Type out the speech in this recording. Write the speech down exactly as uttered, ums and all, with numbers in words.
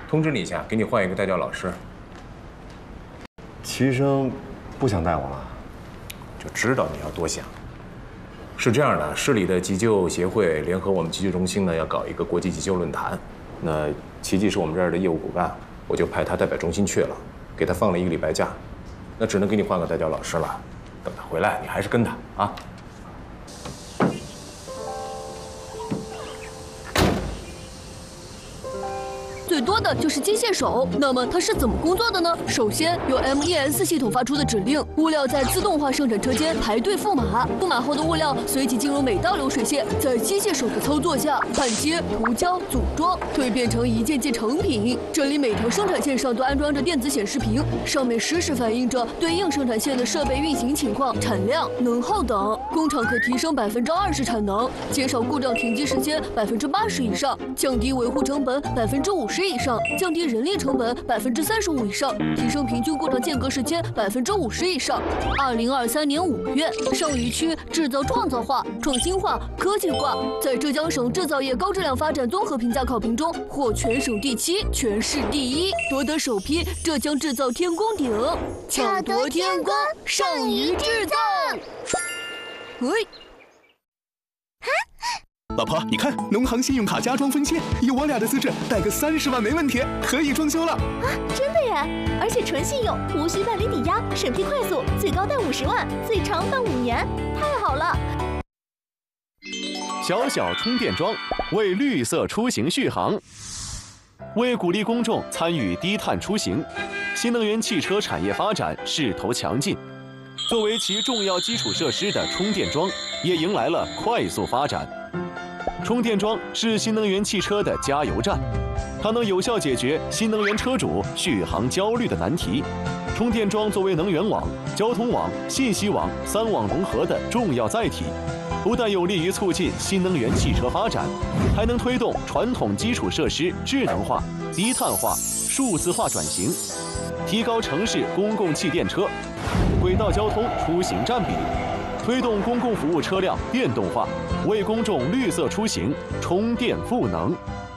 通知你一下，给你换一个带教老师。 齐医生不想带我了， 就知道你要多想。是这样的，市里的急救协会联合我们急救中心呢，要搞一个国际急救论坛。那齐记是我们这儿的业务骨干，我就派他代表中心去了，给他放了一个礼拜假。那只能给你换个带教老师了。等他回来，你还是跟他啊。 最多的就是机械手，那么它是怎么工作的呢？首先，由 M E S 系统发出的指令，物料在自动化生产车间排队付码，付码后的物料随即进入每道流水线，在机械手的操作下，焊接、涂胶、组装，蜕变成一件件成品。这里每条生产线上都安装着电子显示屏，上面实时反映着对应生产线的设备运行情况、产量、能耗等。工厂可提升百分之二十产能，减少故障停机时间百分之八十以上，降低维护成本百分之五十。 以上，降低人力成本百分之三十五以上，提升平均故障间隔时间百分之五十以上。二零二三年五月，上虞区制造创造化、创新化、科技化在浙江省制造业高质量发展综合评价考评中获全省第七、全市第一，夺得首批浙江制造天宫鼎， 抢夺天宫，上虞制造。 哎。 老婆，你看，农行信用卡加装分期，以我俩的资质贷个三十万没问题，可以装修了。 啊，真的耶！而且纯信用，无需办理抵押，审批快速，最高贷五十万，最长办五年，太好了！ 小小充电桩为绿色出行续航，为鼓励公众参与低碳出行，新能源汽车产业发展势头强劲。作为其重要基础设施的充电桩，也迎来了快速发展。 充电桩是新能源汽车的加油站，它能有效解决新能源车主续航焦虑的难题。充电桩作为能源网、交通网、信息网三网融合的重要载体，不但有利于促进新能源汽车发展，还能推动传统基础设施智能化、低碳化、数字化转型，提高城市公共汽电车、轨道交通出行占比。 推动公共服务车辆电动化，为公众绿色出行充电赋能。